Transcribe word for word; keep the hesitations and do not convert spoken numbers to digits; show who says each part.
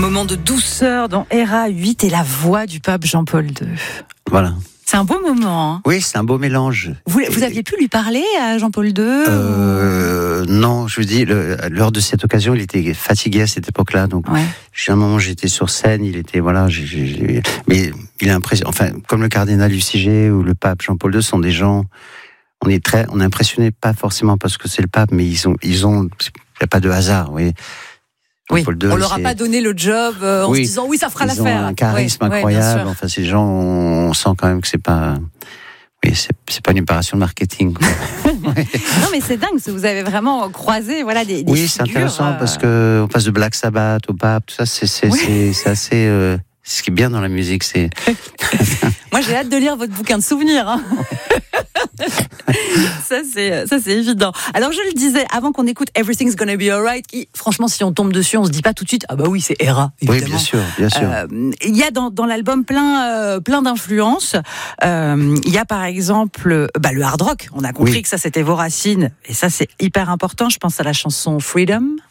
Speaker 1: moment de douceur dans R A huit et la voix du pape Jean-Paul deux.
Speaker 2: Voilà.
Speaker 1: C'est un beau moment. Hein.
Speaker 2: Oui, c'est un beau mélange.
Speaker 1: Vous, vous aviez pu lui parler à Jean-Paul deux
Speaker 2: euh, ou... Non, je vous dis, le, lors de cette occasion, il était fatigué à cette époque-là. Donc,
Speaker 1: ouais.
Speaker 2: à un moment, j'étais sur scène, il était, voilà, j'ai, j'ai, mais il est impressionnant. Enfin, comme le cardinal Luciger ou le pape Jean-Paul deux sont des gens, on est très, on est impressionné, pas forcément parce que c'est le pape, mais ils ont, ils ont, il n'y a pas de hasard, vous voyez.
Speaker 1: Oui, on leur a pas donné le job euh, en
Speaker 2: oui,
Speaker 1: se disant oui, ça fera
Speaker 2: ils
Speaker 1: l'affaire.
Speaker 2: Ils ont un charisme
Speaker 1: oui,
Speaker 2: incroyable.
Speaker 1: Oui,
Speaker 2: enfin, ces gens, on sent quand même que c'est pas, oui, c'est, c'est pas une opération de marketing.
Speaker 1: Non, mais c'est dingue, vous avez vraiment croisé, voilà, des, des
Speaker 2: oui,
Speaker 1: figures,
Speaker 2: c'est intéressant
Speaker 1: euh...
Speaker 2: parce que on passe de Black Sabbath au pape, tout ça, c'est, c'est, oui. c'est, c'est assez. Euh, ce qui est bien dans la musique, c'est.
Speaker 1: Moi, j'ai hâte de lire votre bouquin de souvenirs. Hein. ça, c'est, ça, c'est évident. Alors, je le disais, avant qu'on écoute Everything's Gonna Be Alright, qui, franchement, si on tombe dessus, on se dit pas tout de suite, ah bah oui, c'est R A, évidemment.
Speaker 2: Oui, bien sûr, bien sûr.
Speaker 1: Il euh, y a dans, dans l'album plein, euh, plein d'influences. Il euh, y a, par exemple, bah, le hard rock. On a compris oui. que ça, c'était vos racines. Et ça, c'est hyper important. Je pense à la chanson Freedom.